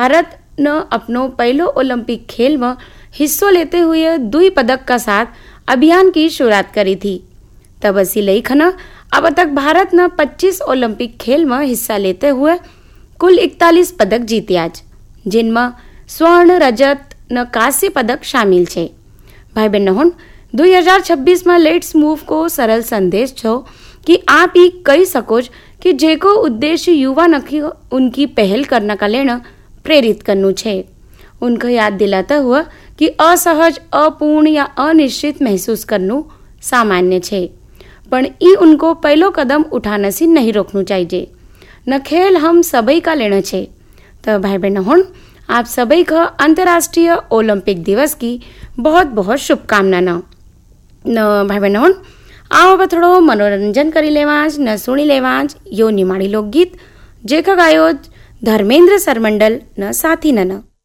भारत न अपनो पहलो ओलंपिक खेल में हिस्सों लेते हुए 2 पदक का साथ अभियान की शुरुआत करी थी। तब असी लई खना अब तक भारत न 25 ओलंपिक खेल में हिस्सा लेते हुए कुल 41 पदक जीते आज, जिनमें स्वर्ण, रजत न कांस्य पदक शामिल छे। भाई बहनों, 2026 में लेट्स मूव को सरल संदेश छो कि आप ही कही सको कि जेको उद्देश्य युवा नखी उनकी पहल करना का लेना प्रेरित करनु छे। उनको याद दिलाता हुआ कि असहज, अपूर्ण या अनिश्चित महसूस करनु सामान्य छे, पण ई उनको पहलो कदम उठाने से नहीं रोकनु चाहिए। न खेल हम सभी का लेना छे। तो भाई बहनों, आप सभी को अंतर्राष्ट्रीय ओलंपिक दिवस की बहुत बहुत शुभकामना न भाई बहनों, आओ अब थोड़ो मनोरंजन करी लेवाज न सुनी लेवाज यो निमाड़ी लोकगीत जेका गायो धर्मेंद्र सरमंडल न साथी न।